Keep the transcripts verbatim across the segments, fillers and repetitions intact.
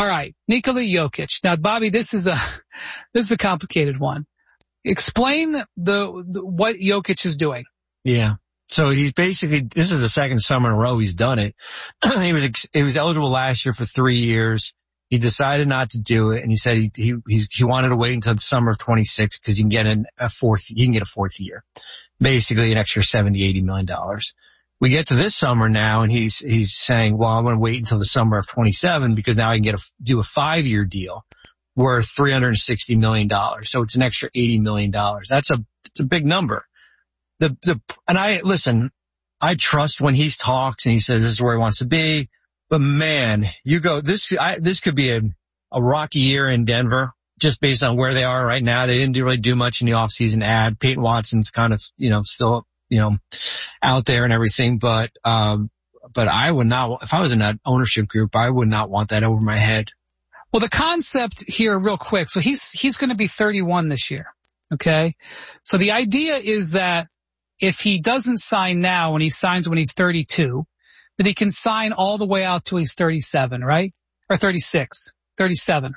All right, Nikola Jokic. Now, Bobby, this is a this is a complicated one. Explain the, the what Jokic is doing. Yeah. So he's basically, this is the second summer in a row he's done it. he was he was eligible last year for three years. He decided not to do it, and he said he he he's, he wanted to wait until the summer of twenty-six because he can get an, a fourth. He can get a fourth year, basically an extra seventy, eighty million dollars. We get to this summer now, and he's he's saying, well, I'm going to wait until the summer of twenty-seven because now I can get a do a five year deal worth three hundred sixty million dollars. So it's an extra eighty million dollars. That's a it's a big number. The, the, and I, listen, I trust when he talks and he says this is where he wants to be, but man, you go, this, I, this could be a, a rocky year in Denver just based on where they are right now. They didn't really do much in the offseason ad. Peyton Watson's kind of, you know, still, you know, out there and everything, but, um, but I would not, if I was in that ownership group, I would not want that over my head. Well, the concept here real quick. So he's, he's going to be thirty-one this year. Okay. So the idea is that if he doesn't sign now when he signs when he's thirty-two, that he can sign all the way out till he's thirty-seven, right? Or thirty-six, thirty-seven.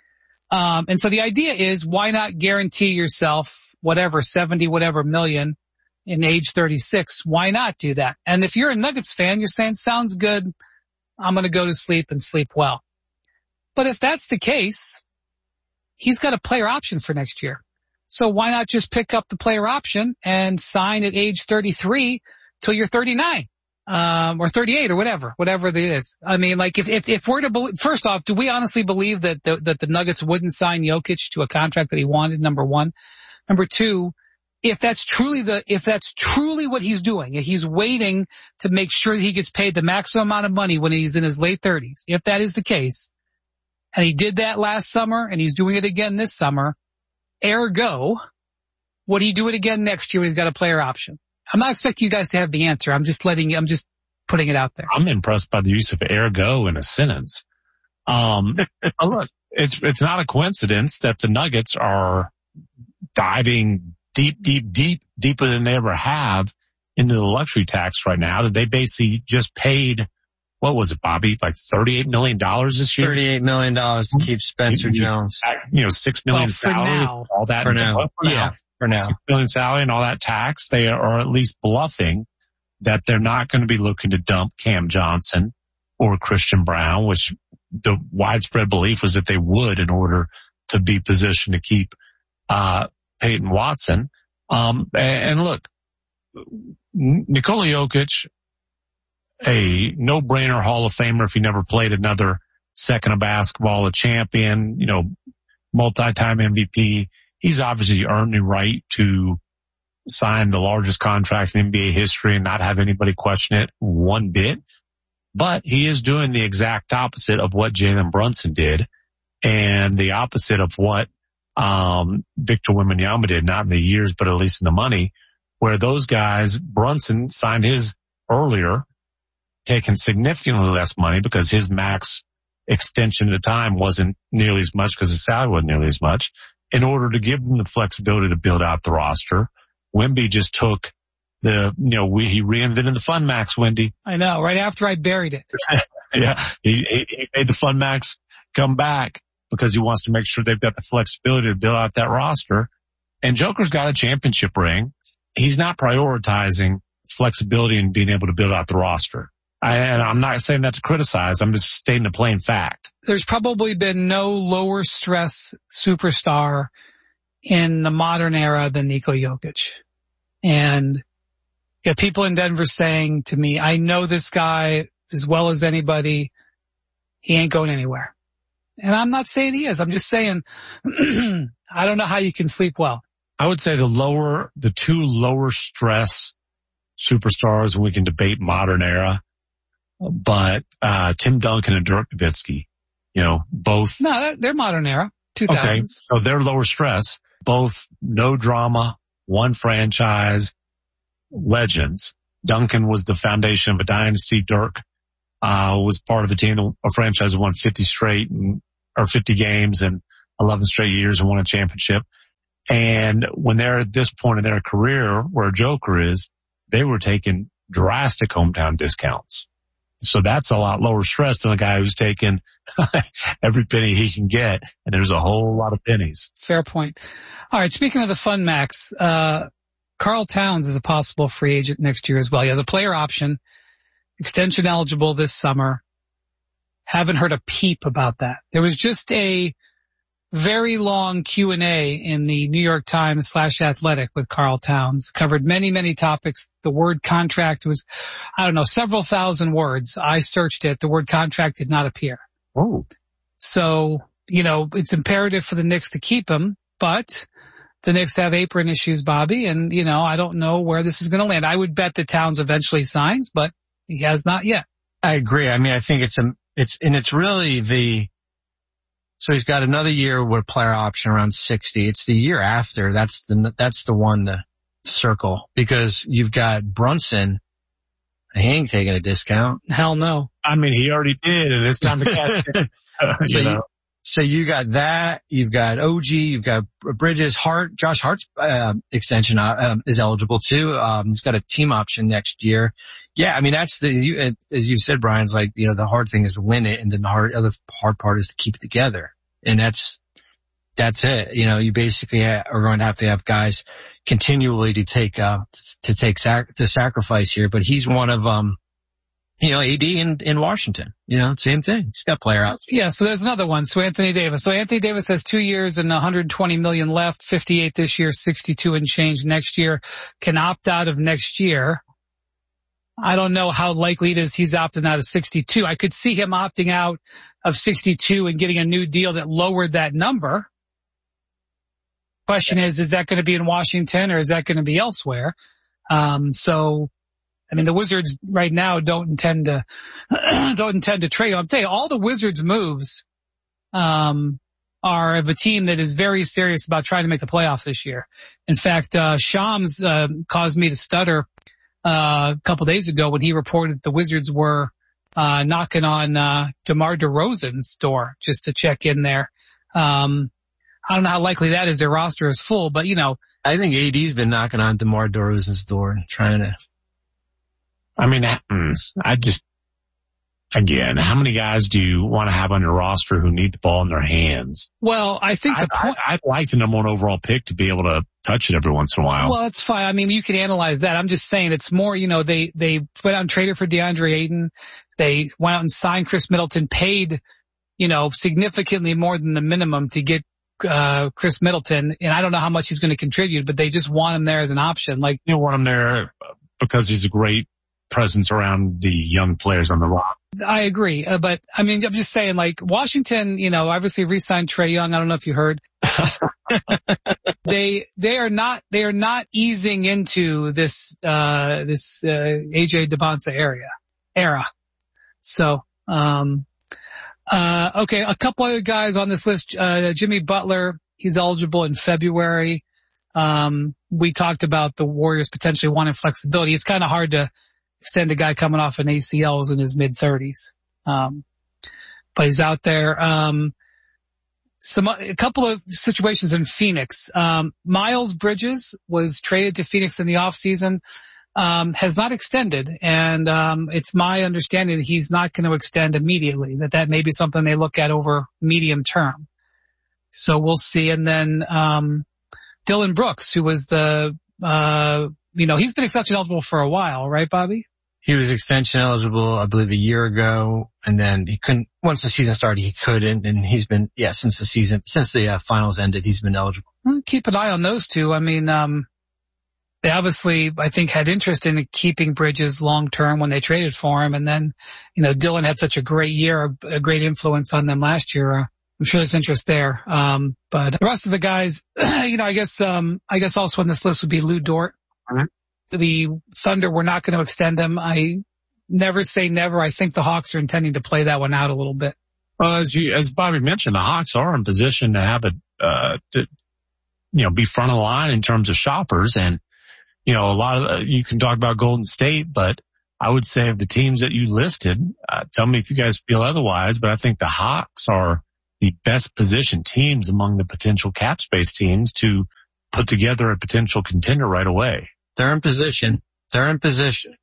Um, and so the idea is why not guarantee yourself whatever, seventy, whatever million in age thirty-six? Why not do that? And if you're a Nuggets fan, you're saying, sounds good. I'm going to go to sleep and sleep well. But if that's the case, he's got a player option for next year. So why not just pick up the player option and sign at age thirty-three till you're thirty-nine, um, or thirty-eight or whatever, whatever it is. I mean, like if, if, if we're to believe, first off, do we honestly believe that the, that the Nuggets wouldn't sign Jokic to a contract that he wanted? Number one. Number two, if that's truly the, if that's truly what he's doing, if he's waiting to make sure that he gets paid the maximum amount of money when he's in his late thirties, if that is the case, and he did that last summer and he's doing it again this summer, ergo, would he do it again next year when he's got a player option? I'm not expecting you guys to have the answer. I'm just letting you, I'm just putting it out there. I'm impressed by the use of ergo in a sentence. Um, look, it's, it's not a coincidence that the Nuggets are diving deep, deep, deep, deeper than they ever have into the luxury tax right now, that they basically just paid, what was it, Bobby? Like thirty-eight million dollars this year? thirty-eight million dollars to keep Spencer you, Jones. You know, six million well, salary, now. all that. For now. For yeah, now. for now. Six million salary and all that tax. They are at least bluffing that they're not going to be looking to dump Cam Johnson or Christian Brown, which the widespread belief was that they would in order to be positioned to keep, uh, Peyton Watson. Um, and, and look, Nikola Jokic, a no-brainer Hall of Famer if he never played another second of basketball, a champion, you know, multi-time M V P. He's obviously earned the right to sign the largest contract in N B A history and not have anybody question it one bit. But he is doing the exact opposite of what Jalen Brunson did and the opposite of what um Victor Wembanyama did, not in the years, but at least in the money, where those guys, Brunson signed his earlier, taking significantly less money because his max extension at the time wasn't nearly as much because his salary wasn't nearly as much, in order to give them the flexibility to build out the roster. Wemby just took the, you know, we, he reinvented the Fun Max, Wendy. I know, right after I buried it. yeah, he, he, he made the Fun Max come back because he wants to make sure they've got the flexibility to build out that roster. And Joker's got a championship ring. He's not prioritizing flexibility and being able to build out the roster. I, and I'm not saying that to criticize. I'm just stating a plain fact. There's probably been no lower stress superstar in the modern era than Nikola Jokic. And you got people in Denver saying to me, I know this guy as well as anybody. He ain't going anywhere. And I'm not saying he is. I'm just saying, I don't know how you can sleep well. I would say the lower, the two lower stress superstars, we can debate modern era, but, uh, Tim Duncan and Dirk Nowitzki, you know, both. No, they're modern era, two thousands. Okay. So they're lower stress, both no drama, one franchise, legends. Duncan was the foundation of a dynasty. Dirk, uh, was part of a team, a franchise that won fifty straight and, or fifty games and eleven straight years and won a championship. And when they're at this point in their career where Joker is, they were taking drastic hometown discounts. So that's a lot lower stress than a guy who's taking every penny he can get. And there's a whole lot of pennies. Fair point. All right. Speaking of the fun max, uh, Karl Towns is a possible free agent next year as well. He has a player option, extension eligible this summer. Haven't heard a peep about that. There was just a very long Q and A in the New York Times slash Athletic with Karl Towns. Covered many, many topics. The word contract was, I don't know, several thousand words. I searched it. The word contract did not appear. Oh. So, you know, it's imperative for the Knicks to keep him, but the Knicks have apron issues, Bobby, and, you know, I don't know where this is going to land. I would bet that Towns eventually signs, but he has not yet. I agree. I mean, I think it's a, it's, and it's really the, so he's got another year with player option around sixty. It's the year after. That's the, that's the one to circle because you've got Brunson. He ain't taking a discount. Hell no. I mean, he already did, and it's time to cash it. Uh, so, you know. you, so you got that. You've got O G. You've got Bridges. Hart. Josh Hart's uh, extension uh, is eligible too. Um, he's got a team option next year. Yeah, I mean that's the you, as you said, Brian's like you know the hard thing is to win it, and then the hard other hard part is to keep it together, and that's that's it. You know, you basically ha- are going to have to have guys continually to take uh to take sac- to sacrifice here, but he's one of um. You know, A D in, in Washington, you know, same thing. He's got player out. Yeah, so there's another one. So Anthony Davis. So Anthony Davis has two years and one hundred twenty million left, fifty-eight this year, sixty-two and change next year. Can opt out of next year. I don't know how likely it is he's opting out of sixty-two. I could see him opting out of sixty-two and getting a new deal that lowered that number. Question is, is that going to be in Washington or is that going to be elsewhere? Um, so, I mean, the Wizards right now don't intend to, don't intend to trade. I'll tell you, all the Wizards moves, um, are of a team that is very serious about trying to make the playoffs this year. In fact, uh, Shams, uh, caused me to stutter, uh, a couple days ago when he reported that the Wizards were, uh, knocking on, uh, DeMar DeRozan's door just to check in there. Um, I don't know how likely that is. Their roster is full, but you know. I think A D's been knocking on DeMar DeRozan's door and trying to. I mean, I just, again, how many guys do you want to have on your roster who need the ball in their hands? Well, I think the I, point. I, I'd like the number one overall pick to be able to touch it every once in a while. Well, that's fine. I mean, you can analyze that. I'm just saying it's more, you know, they, they went out and traded for DeAndre Ayton. They went out and signed Chris Middleton, paid, you know, significantly more than the minimum to get, uh, Chris Middleton. And I don't know how much he's going to contribute, but they just want him there as an option. Like, you want him there because he's a great presence around the young players on the roster. I agree. Uh, but I mean, I'm just saying like Washington, you know, obviously re-signed Trae Young. I don't know if you heard. they, they are not, they are not easing into this, uh, this, uh, A J DeBonsa area, era. So, um, uh, okay. A couple other guys on this list, uh, Jimmy Butler, he's eligible in February. Um, we talked about the Warriors potentially wanting flexibility. It's kind of hard to extend a guy coming off an A C L in his mid thirties. Um, but he's out there. Um, some, a couple of situations in Phoenix. Um, Miles Bridges was traded to Phoenix in the offseason, um, has not extended. And, um, it's my understanding that he's not going to extend immediately, that that may be something they look at over medium term. So we'll see. And then, um, Dylan Brooks, who was the, uh, you know, he's been extension eligible for a while, right, Bobby? He was extension eligible, I believe, a year ago, and then he couldn't, once the season started, he couldn't, and he's been, yeah, since the season, since the uh, finals ended, he's been eligible. Keep an eye on those two. I mean, um, they obviously, I think, had interest in keeping Bridges long term when they traded for him, and then, you know, Dylan had such a great year, a great influence on them last year. Uh, I'm sure there's interest there. Um, but the rest of the guys, you know, I guess, um, I guess also on this list would be Lou Dort. Mm-hmm. The Thunder were not going to extend him. I never say never. I think the Hawks are intending to play that one out a little bit. Well, as you, as Bobby mentioned, the Hawks are in position to have a, uh, to, you know, be front of the line in terms of shoppers. And, you know, a lot of, uh, you can talk about Golden State, but I would say of the teams that you listed, uh, tell me if you guys feel otherwise, but I think the Hawks are the best positioned teams among the potential cap space teams to put together a potential contender right away. They're in position. They're in position.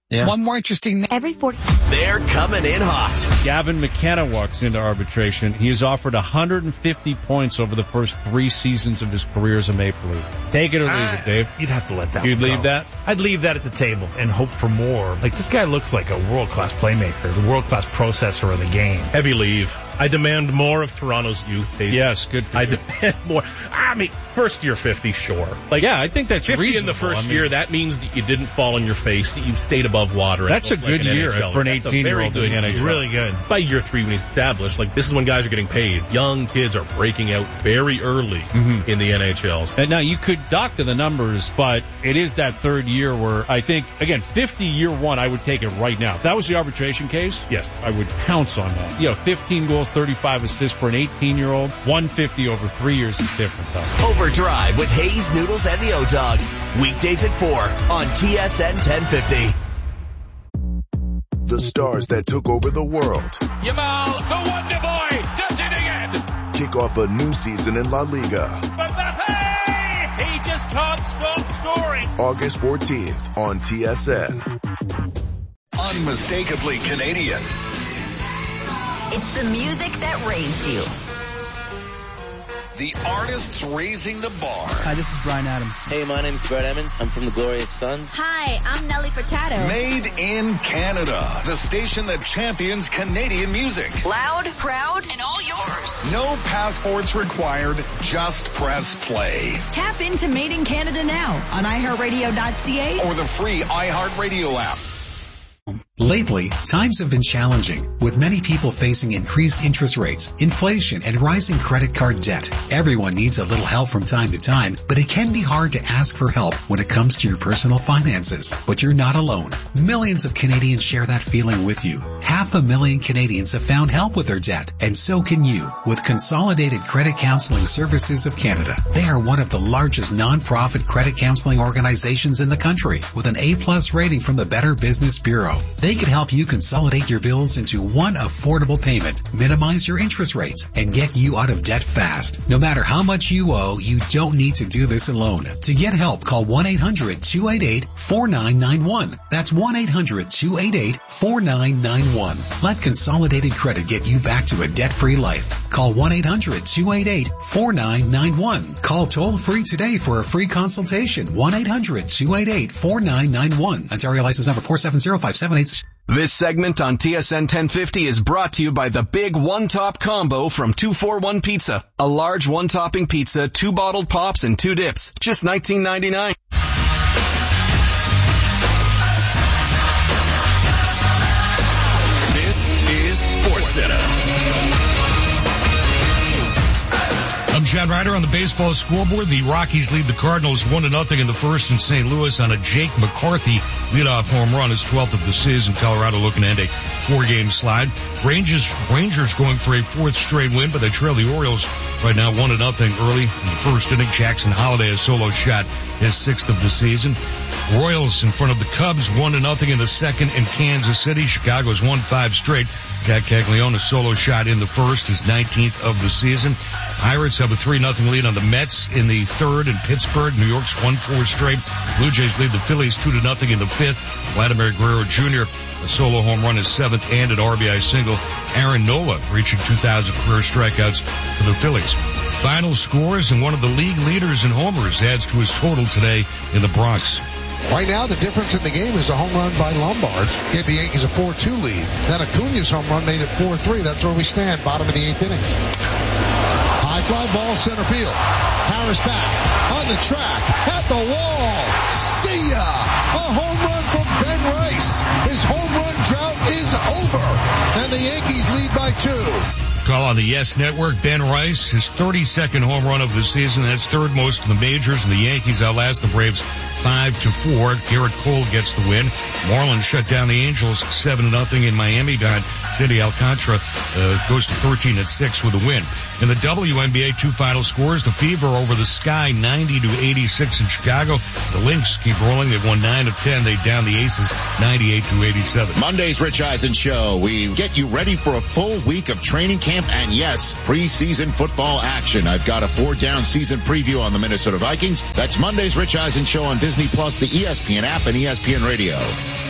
Yeah. One more interesting name. Every forty. They're coming in hot. Gavin McKenna walks into arbitration. He is offered one hundred fifty points over the first three seasons of his career as a Maple Leaf. Take it or leave uh, it, Dave. You'd have to let that You'd one go. leave that? I'd leave that at the table and hope for more. Like, this guy looks like a world-class playmaker, the world-class processor of the game. Heavy leave. I demand more of Toronto's youth. Dave. Yes, good for I you. demand more. I mean, first year fifty, sure. Like, yeah, I think that's fifty reasonable. in the first I mean, year, that means that you didn't fall on your face, that you stayed above water. That's a like good an year N H L. for an That's a eighteen-year-old very in the N H L. Really good. By year three, when he's established, like, this is when guys are getting paid. Young kids are breaking out very early Mm-hmm. in the N H Ls. And now, you could doctor the numbers, but it is that third year where I think, again, fifty year one, I would take it right now. If that was the arbitration case, Yes. I would pounce on that. You know, fifteen goals, thirty-five assists for an eighteen-year-old, one hundred fifty over three years is different, though. Overdrive with Hayes, Noodles, and the O-Dog. Weekdays at four on T S N ten fifty. The stars that took over the world. Yamal, the Wonder Boy, does it again. Kick off a new season in La Liga. Mbappe, he just can't stop scoring. August fourteenth on T S N. Unmistakably Canadian. It's the music that raised you. The artists raising the bar. Hi, this is Bryan Adams. Hey, my name's Brett Emmons. I'm from the Glorious Sons. Hi, I'm Nelly Furtado. Made in Canada. The station that champions Canadian music. Loud, proud, and all yours. No passports required. Just press play. Tap into Made in Canada now on i heart radio dot c a or the free iHeartRadio app. Lately, times have been challenging, with many people facing increased interest rates, inflation, and rising credit card debt. Everyone needs a little help from time to time, but it can be hard to ask for help when it comes to your personal finances. But you're not alone. Millions of Canadians share that feeling with you. Half a million Canadians have found help with their debt, and so can you, with Consolidated Credit Counseling Services of Canada. They are one of the largest non-profit credit counseling organizations in the country, with an A-plus rating from the Better Business Bureau. They can help you consolidate your bills into one affordable payment, minimize your interest rates, and get you out of debt fast. No matter how much you owe, you don't need to do this alone. To get help, call one eight hundred two eight eight four nine nine one. That's one eight hundred two eight eight four nine nine one. Let Consolidated Credit get you back to a debt-free life. Call one eight hundred two eight eight four nine nine one. Call toll-free today for a free consultation. one eight hundred two eight eight four nine nine one. Ontario license number four seven zero five seven eight. This segment on T S N ten fifty is brought to you by the Big One Top Combo from two forty-one Pizza. A large one-topping pizza, two bottled pops, and two dips. Just nineteen ninety-nine. This is SportsCenter. I'm John Ryder on the baseball scoreboard. The Rockies lead the Cardinals one to nothing in the first in Saint Louis on a Jake McCarthy leadoff home run, his twelfth of the season. Colorado looking to end a four-game slide. Rangers Rangers going for a fourth straight win, but they trail the Orioles right now one to nothing early in the first inning. Jackson Holiday, a solo shot, his sixth of the season. Royals in front of the Cubs one to nothing in the second in Kansas City. Chicago's won five straight. Jack Caglione, a solo shot in the first, his nineteenth of the season. Pirates have a three nothing lead on the Mets in the third in Pittsburgh. New York's won four straight. Blue Jays lead the Phillies two to nothing in the fifth. Vladimir Guerrero Junior, a solo home run, his seventh, and an R B I single. Aaron Nola reaching two thousand career strikeouts for the Phillies. Final scores, and one of the league leaders in homers adds to his total today in the Bronx. Right now, the difference in the game is a home run by Lombard. Gave the Yankees a four two lead. Then Acuna's home run made it four three. That's where we stand, bottom of the eighth inning. High fly ball, center field. Harris back, on the track, at the wall. See ya! A home run from Ben Rice. His home run drought is over. And the Yankees lead by two. Call on the Yes Network. Ben Rice, his thirty-second home run of the season. That's third most in the majors. And the Yankees outlast the Braves five to four. Garrett Cole gets the win. Marlins shut down the Angels seven to nothing in Miami. Don Cindy Alcantara uh, goes to thirteen and six with a win. In the W N B A, two final scores. The Fever over the Sky ninety to eighty-six in Chicago. The Lynx keep rolling. They've won nine of ten. They down the Aces ninety-eight to eighty-seven. Monday's Rich Eisen Show. We get you ready for a full week of training camp and, yes, preseason football action. I've got a four-down season preview on the Minnesota Vikings. That's Monday's Rich Eisen Show on Disney Plus, the E S P N app, and E S P N Radio.